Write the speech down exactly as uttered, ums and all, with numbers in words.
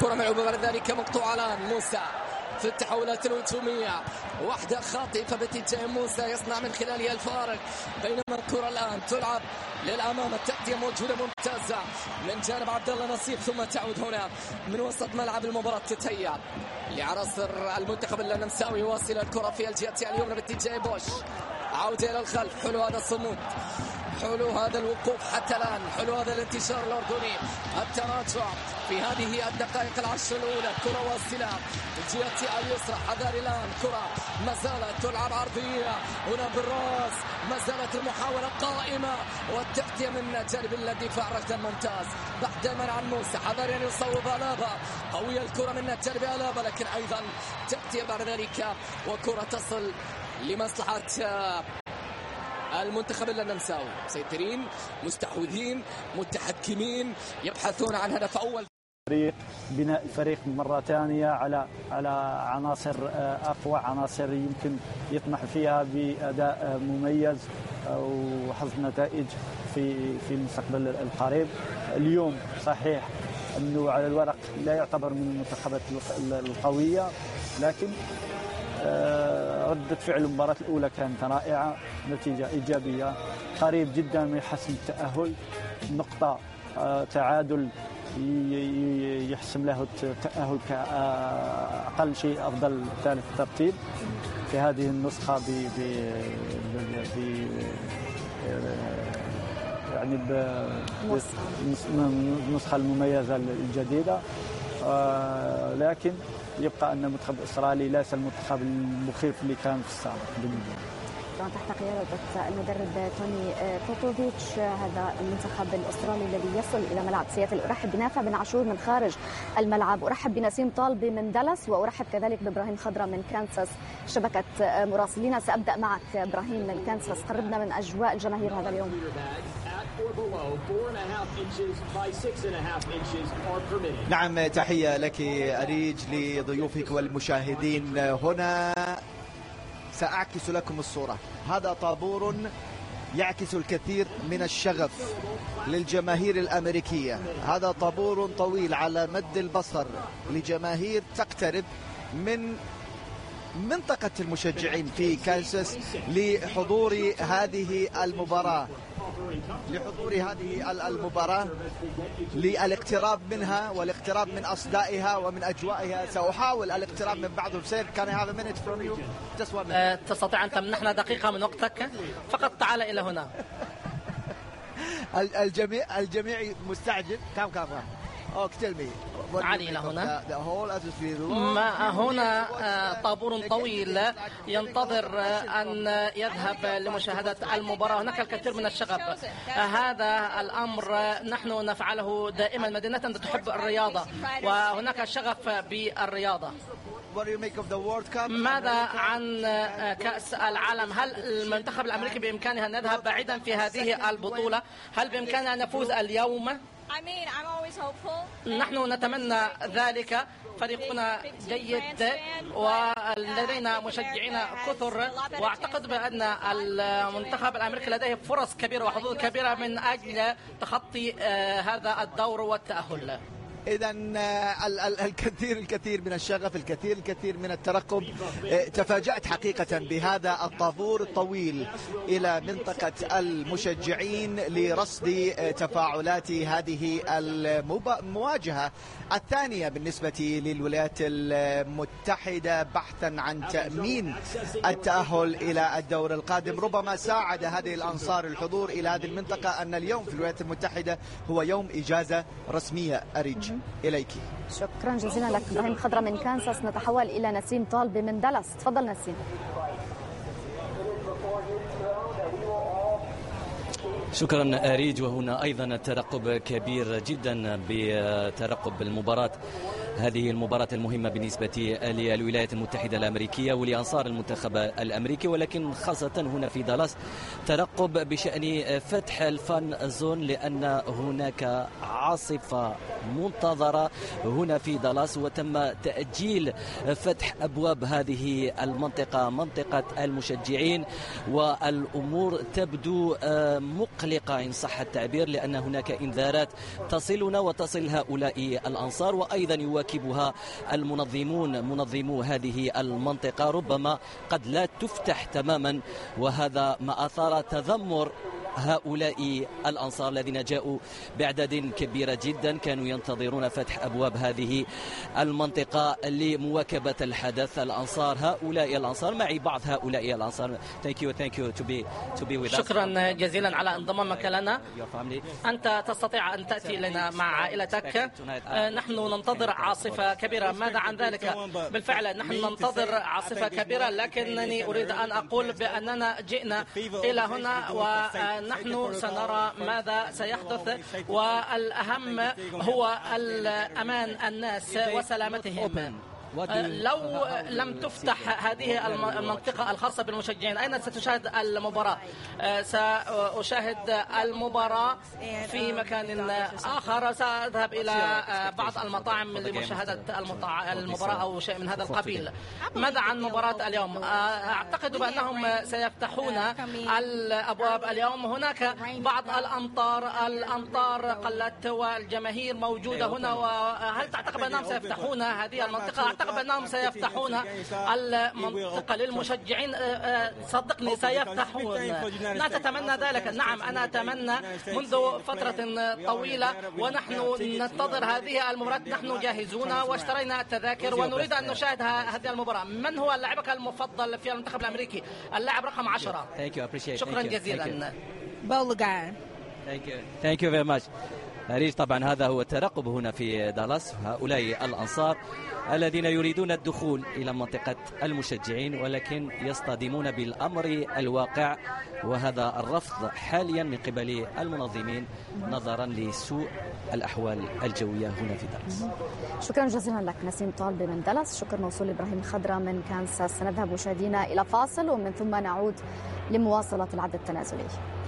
كرة ملعوبة بعد ذلك مقطوعة الآن موسى في التحولات الهجومية، واحدة خاطئة باتجاه موسى يصنع من خلالها الفارق، بينما الكرة الآن تلعب للأمام. التغطية موجودة ممتازة من جانب عبد الله نصيب، ثم تعود هنا من وسط ملعب المباراة تتهيأ لعناصر المنتخب النمساوي. واصل الكرة في الجهة اليمنى باتجاه بوش، عودة إلى الخلف. حلو هذا الصمود، حلو هذا الوقوف حتى الآن، حلو هذا الانتشار الأردني، التراجع في هذه الدقائق العشر الأولى. كرة واصلة الجهة اليسرى، حذار الآن، كرة ما زالت تلعب عرضية هنا بالراس، ما زالت المحاولة قائمة، والتغطية من جانب الدفاع ركن ممتاز بعد منع موسى. حذار أن يصوب ألابا، قوية الكرة من جانب ألابا، لكن أيضا تغطية بعد ذلك، وكرة تصل لمصلحة المنتخب النمساوي. مسيطرين، مستحوذين، متحكمين، يبحثون عن هدف أول. فريق بناء الفريق مرة ثانية على على عناصر أقوى، عناصر يمكن يطمح فيها بأداء مميز وحصد نتائج في في المستقبل القريب. اليوم صحيح أنه على الورق لا يعتبر من المنتخبات القوية، لكن ردة فعل المباراة الأولى كانت رائعة، نتيجة إيجابية، قريب جدا من حسم التأهل. نقطة تعادل يحسم له التأهل كأقل شيء أفضل ثالث ترتيب في هذه النسخة ب ب يعني بالنسخة المميزة الجديدة. لكن يبقى أن المنتخب الإسرائيلي ليس المنتخب المخيف اللي كان في السابق بالنسبة تحت قيادة المدرب توني بوبوفيتش. هذا المنتخب الأسترالي الذي يصل إلى ملعب سياتل. أرحب بنافع بن عاشور من خارج الملعب، أرحب بنسيم طالبي من دالاس، وأرحب كذلك بإبراهيم خضرة من كانساس شبكة مراسلين. سأبدأ معك إبراهيم من كانساس، قربنا من أجواء الجماهير هذا اليوم. نعم، تحية لك أريج، لضيوفك والمشاهدين هنا. سأعكس لكم الصورة. هذا طابور يعكس الكثير من الشغف للجماهير الأمريكية. هذا طابور طويل على مد البصر لجماهير تقترب من منطقة المشجعين في كانساس لحضور هذه المباراة لحضور هذه المباراة للاقتراب منها والاقتراب من أصدائها ومن أجوائها. سأحاول الاقتراب من بعض السير. Can I have a minute from you? Just one minute. تستطيع أن تمنحنا دقيقة من وقتك؟ فقط تعال إلى هنا. الجميع الجميع مستعجل. كم كم Oh, tell me. تعال إلى هنا. ما هنا طابور طويل ينتظر أن يذهب لمشاهدة المباراة. هناك الكثير من الشغف. هذا الأمر نحن نفعله دائما. مدينتنا تحب الرياضة وهناك شغف بالرياضة. ماذا عن كأس العالم؟ هل المنتخب الأمريكي بإمكانه أن يذهب بعيدا في هذه البطولة؟ هل بإمكانه أن يفوز اليوم؟ نحن نتمنى ذلك. فريقنا جيد ولدينا مشجعين كثر، واعتقد بأن المنتخب الأمريكي لديه فرص كبيرة وحظوظ كبيرة من أجل تخطي هذا الدور والتأهل. إذن الكثير الكثير من الشغف، الكثير الكثير من الترقب. تفاجأت حقيقة بهذا الطابور الطويل إلى منطقة المشجعين لرصد تفاعلات هذه المواجهة الثانية بالنسبة للولايات المتحدة بحثا عن تأمين التأهل إلى الدور القادم. ربما ساعد هذه الأنصار الحضور إلى هذه المنطقة أن اليوم في الولايات المتحدة هو يوم إجازة رسمية. أريج إليك. شكرا جزيلا لك إبراهيم خضرة من كانساس. نتحول إلى نسيم طالبي من دالاس. تفضل نسيم. شكرا أريج. وهنا أيضا ترقب كبير جدا بترقب المباراة، هذه المباراة المهمة بالنسبة للولايات المتحدة الأمريكية ولأنصار المنتخب الأمريكي، ولكن خاصة هنا في دالاس ترقب بشأن فتح الفان زون، لأن هناك عاصفة منتظرة هنا في دالاس، وتم تأجيل فتح أبواب هذه المنطقة، منطقة المشجعين، والأمور تبدو مقلقة إن صح التعبير، لأن هناك إنذارات تصلنا وتصل هؤلاء الأنصار، وأيضا يواكبها المنظمون منظمو هذه المنطقة. ربما قد لا تفتح تماما، وهذا ما أثار تذمر هؤلاء الأنصار الذين جاءوا بأعداد كبيرة جدا، كانوا ينتظرون فتح أبواب هذه المنطقة لمواكبة الحدث. الأنصار هؤلاء الأنصار معي بعض هؤلاء الأنصار. Thank you, thank you to be to be with us. شكرا جزيلا على انضمامك لنا. أنت تستطيع أن تأتي لنا مع عائلتك. نحن ننتظر عاصفة كبيرة. ماذا عن ذلك؟ بالفعل نحن ننتظر عاصفة كبيرة، لكنني أريد أن أقول بأننا جئنا إلى هنا ونحن سنرى ماذا سيحدث، والأهم هو الأمان الناس وسلامتهم. لو لم تفتح هذه المنطقة الخاصة بالمشجعين، أين ستشاهد المباراة؟ سأشاهد المباراة في مكان آخر، سأذهب إلى بعض المطاعم لمشاهدة المباراة أو شيء من هذا القبيل. ماذا عن مباراة اليوم؟ أعتقد بأنهم سيفتحون الأبواب اليوم. هناك بعض الأمطار الأمطار قلت والجماهير موجودة هنا، وهل تعتقد أنهم سيفتحون هذه المنطقة؟ أعتقد أنهم سيفتحون المنطقة للمشجعين. صدقني سيفتحون. لا تتمنى ذلك. نعم أنا أتمنى منذ فترة طويلة، ونحن ننتظر هذه المباراة. نحن جاهزون واشترينا التذاكر ونريد أن نشاهد هذه المباراة. من هو لاعبك المفضل في المنتخب الأمريكي؟ اللاعب رقم عشرة. شكرا جزيلا. بولغان. Thank you very much. أريج طبعا هذا هو الترقب هنا في دالاس. هؤلاء الأنصار الذين يريدون الدخول إلى منطقة المشجعين، ولكن يصطدمون بالأمر الواقع، وهذا الرفض حاليا من قبل المنظمين نظرا لسوء الأحوال الجوية هنا في دالاس. شكرا جزيلا لك نسيم طالبي من دالاس. شكرا موصول إبراهيم خضرة من كانساس. سنذهب مشاهدينا إلى فاصل ومن ثم نعود لمواصلة العد التنازلي.